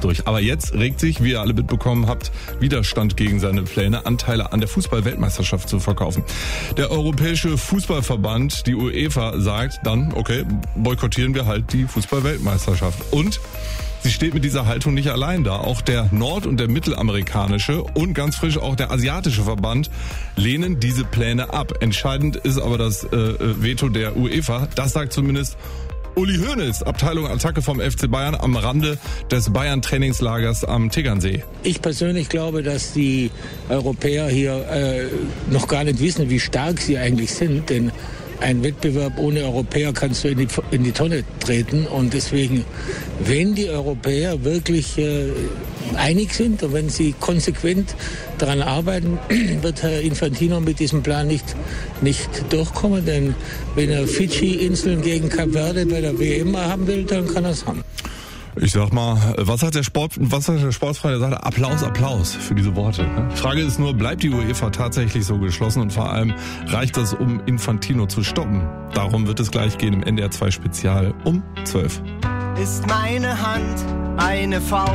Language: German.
durch. Aber jetzt regt sich, wie ihr alle mitbekommen habt, Widerstand gegen seine Pläne, Anteile an der Fußball-Weltmeisterschaft zu verkaufen. Der Europäische Fußballverband, die UEFA, sagt dann, okay, boykottieren wir halt die Fußball-Weltmeisterschaft. Und sie steht mit dieser Haltung nicht allein da. Auch der nord- und der mittelamerikanische und ganz frisch auch der asiatische Verband lehnen diese Pläne ab. Entscheidend ist aber das Veto der UEFA. Das sagt zumindest Uli Hoeneß, Abteilung Attacke vom FC Bayern, am Rande des Bayern-Trainingslagers am Tegernsee. Ich persönlich glaube, dass die Europäer hier noch gar nicht wissen, wie stark sie eigentlich sind, denn ein Wettbewerb ohne Europäer kannst du in die Tonne treten. Und deswegen, wenn die Europäer wirklich einig sind und wenn sie konsequent daran arbeiten, wird Herr Infantino mit diesem Plan nicht durchkommen. Denn wenn er Fidschi-Inseln gegen Kap Verde bei der WM haben will, dann kann er es haben. Ich sag mal, was sagt der Sportfreund? Der sagt Applaus für diese Worte. Die Frage ist nur, bleibt die UEFA tatsächlich so geschlossen und vor allem reicht das, um Infantino zu stoppen? Darum wird es gleich gehen im NDR 2 Spezial um 12. Ist meine Hand eine Faust?